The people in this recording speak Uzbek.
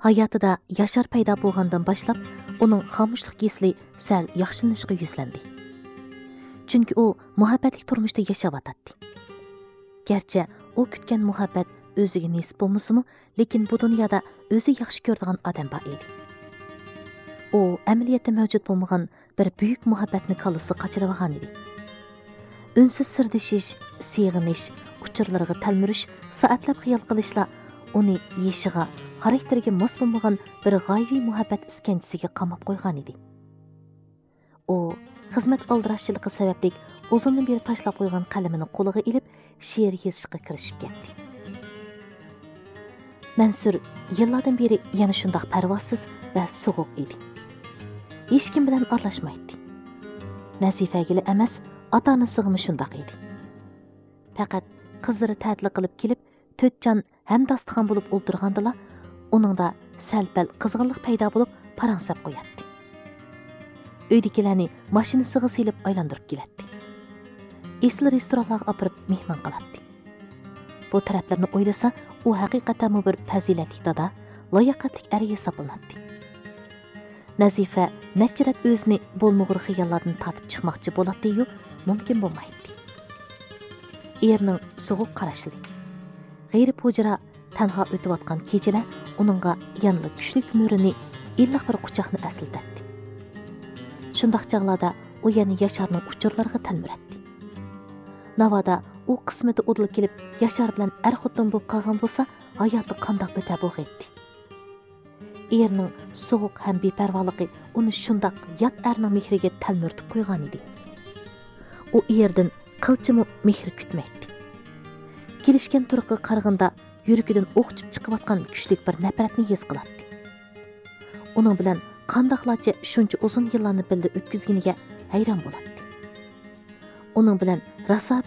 Hayotida Yashar paydo bo'lgandan boshlab, uning xomushlik hisli sal yaxshilanishga yuzlandi. Chunki u muhabbatli turmushda yashayotdi. Garchi u kutgan muhabbat o'ziga nisb bo'lmasa-mu, lekin bu dunyoda o'zi yaxshi ko'radigan odam bor edi. U amaliyotda mavjud bo'lmagan bir buyuk muhabbatni kallasi qochirib olgan edi. Unsiz sirdishish, sig'inish, uchurlarga talmirish, soatlab xiyol qilishlar uni yeshiga, xarakteriga mos bo'lmagan bir g'oyaviy muhabbat iskanchisiga qamab qo'ygan edi. U xizmat aldirashchiligi sababli uzundan beri tashlab qo'ygan qalamini qo'liga ilib, she'r yozishga kirishib ketdi. Mansur yillardan beri yana shundoq parvosiz va so'g'uq edi. Hech kim bilan aralashmaydi. Nazifaga emas, ota-onasiga shundoq edi. Faqat qizlari ta'til qilib kelib, to'tjon ham dasturxon bo'lib o'ltirgandala, uningda sal-pal qizg'inlik paydo bo'lib, parangsab qo'yadi. Uydagilarni mashinasiga silib aylantirib keladi. Esli restoranlarga opirib mehmon qiladi. Bu taraflarni o'ylasa, u haqiqatan bir fazilatli dada, loyaqatli er hisoblanadi. Nazifa nechirat o'zini bo'lmag'ur xiyollardan tatib chiqmoqchi bo'ladi-yu, mumkin bo'lmaydi. Erning so'g'uq qarashli, g'ayri pujra tanho o'tayotgan kechalar uningga yanli kuchli mo'rini illiq bir quchoqni aslatdi. Shundaq chog'larda u yana Yasharning uchurlariga talmiradi. Navoda u qismati o'dil kelib Yashar bilan xotin bo'lib qolgan bo'lsa, hayoti qandoq o'ta bo'g'aydi. Erning so'g'uq ham beparvoligi uni shundaq yot erning mehriga talmirtib qo'ygan edi. U erdan qilchimi mehr kutmaydi. Kelishgan turqi qarg'inda yuragidan o'qchib chiqayotgan kuchli bir nafratni his qiladi. Uning bilan qandoqlarcha shuncha uzun yillarni birga o'tkazganiga hayron bo'ladi. Uning bilan rosa